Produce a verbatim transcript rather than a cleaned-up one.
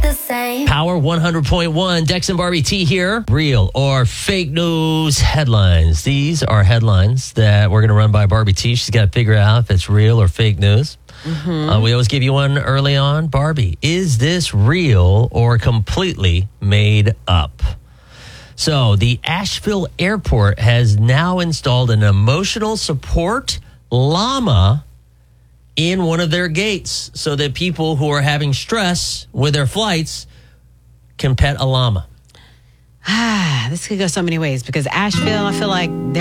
the same. Power one hundred point one, Dex and Barbie T here. Real or fake news headlines. These are headlines that we're going to run by Barbie T. She's got to figure out if it's real or fake news. Mm-hmm. Uh, we always give you one early on. Barbie, is this real or completely made up? So the Asheville Airport has now installed an emotional support llama in one of their gates so that people who are having stress with their flights can pet a llama. Ah, this could go so many ways because Asheville, I feel like